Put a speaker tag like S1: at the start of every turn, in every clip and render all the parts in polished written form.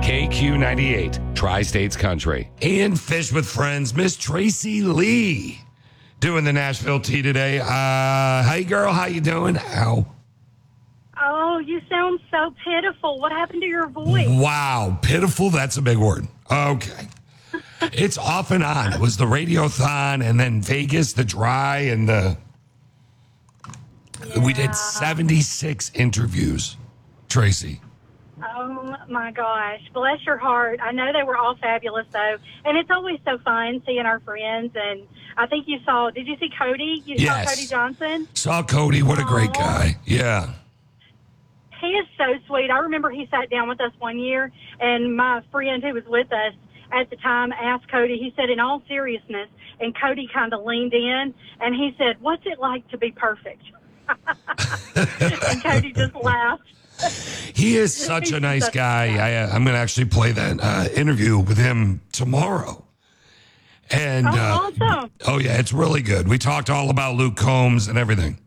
S1: KQ98, Tri-States Country. And Fish with Friends, Miss Tracy Lee doing the Nashville tea today. Hey, girl, how you doing? Ow.
S2: Oh, you sound so pitiful. What happened to your voice?
S1: Wow, pitiful, that's a big word. Okay. It's off and on. It was the Radiothon and then Vegas, the dry, and the... Yeah. We did 76 interviews, Tracy.
S2: Oh, my gosh. Bless your heart. I know they were all fabulous, though. And it's always so fun seeing our friends. And I think you saw, did you see Cody? Saw Cody Johnson?
S1: Saw Cody. What a great guy. Yeah.
S2: He is so sweet. I remember he sat down with us one year, and my friend who was with us at the time asked Cody, he said, in all seriousness, and Cody kind of leaned in, and he said, what's it like to be perfect? And Cody just laughed.
S1: He is such a nice guy. I'm going to actually play that interview with him tomorrow. And
S2: awesome.
S1: Oh, yeah, it's really good. We talked all about Luke Combs and everything.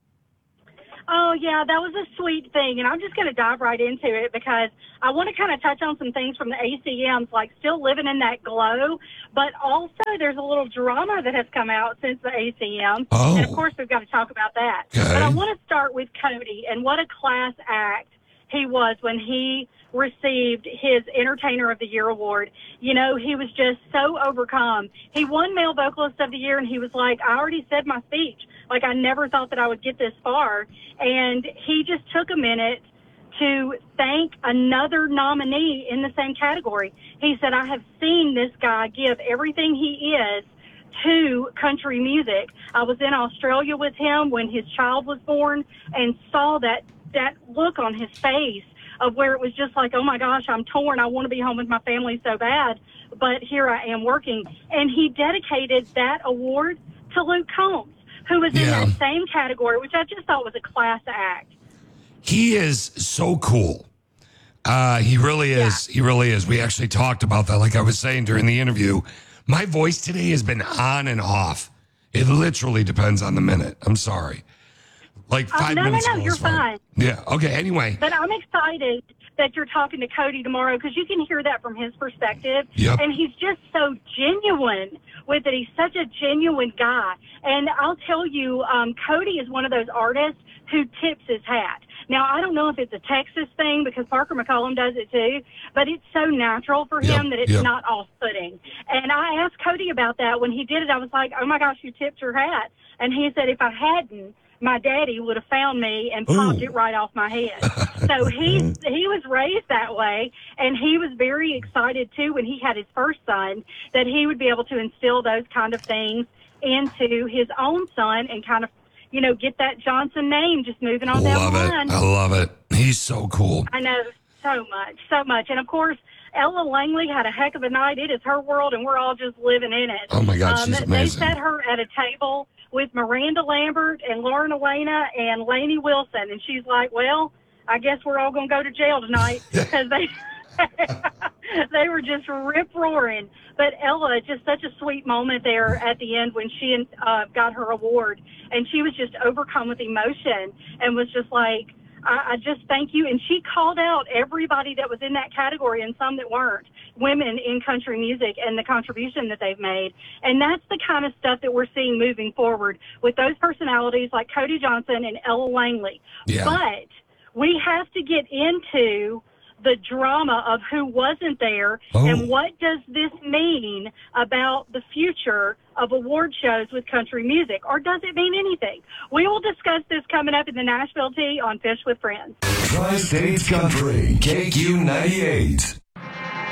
S2: Oh, yeah, that was a sweet thing. And I'm just going to dive right into it because I want to kind of touch on some things from the ACMs, like still living in that glow. But also there's a little drama that has come out since the ACM.
S1: Oh.
S2: And, of course, we've got to talk about that.
S1: Okay.
S2: But I want to start with Cody and what a class act he was when he received his Entertainer of the Year award. You know, he was just so overcome. He won Male Vocalist of the Year, and he was like, I already said my speech. Like, I never thought that I would get this far. And he just took a minute to thank another nominee in the same category. He said, I have seen this guy give everything he is to country music. I was in Australia with him when his child was born and saw that look on his face of where it was just like, oh, my gosh, I'm torn. I want to be home with my family so bad, but here I am working. And he dedicated that award to Luke Combs, who was in that same category, which I just thought was a class act.
S1: He is so cool. He really is. Yeah. He really is. We actually talked about that, like I was saying during the interview. My voice today has been on and off. It literally depends on the minute. I'm sorry. Like 5 minutes ago.
S2: No, you're fine.
S1: Yeah, okay, anyway.
S2: But I'm excited that you're talking to Cody tomorrow because you can hear that from his perspective.
S1: Yep.
S2: And he's just so genuine with it. He's such a genuine guy. And I'll tell you, Cody is one of those artists who tips his hat. Now, I don't know if it's a Texas thing because Parker McCollum does it too, but it's so natural for him that it's not off-putting. And I asked Cody about that when he did it. I was like, oh, my gosh, you tipped your hat. And he said, if I hadn't, my daddy would have found me and popped it right off my head. So he was raised that way, and he was very excited, too, when he had his first son, that he would be able to instill those kind of things into his own son and kind of, you know, get that Johnson name just moving on down the line.
S1: I love it. He's so cool.
S2: I know, so much. And, of course, Ella Langley had a heck of a night. It is her world, and we're all just living in it.
S1: Oh, my God, she's amazing.
S2: They set her at a table with Miranda Lambert and Lauren Elena and Lainey Wilson. And she's like, well, I guess we're all going to go to jail tonight because they were just rip-roaring. But Ella, just such a sweet moment there at the end when she got her award. And she was just overcome with emotion and was just like, I just thank you. And she called out everybody that was in that category and some that weren't, women in country music and the contribution that they've made. And that's the kind of stuff that we're seeing moving forward with those personalities like Cody Johnson and Ella Langley.
S1: Yeah.
S2: But we have to get into the drama of who wasn't there and what does this mean about the future of award shows with country music, or does it mean anything? We will discuss this coming up in the Nashville Tea on Fish with Friends.
S3: Tri-States Country, KQ98.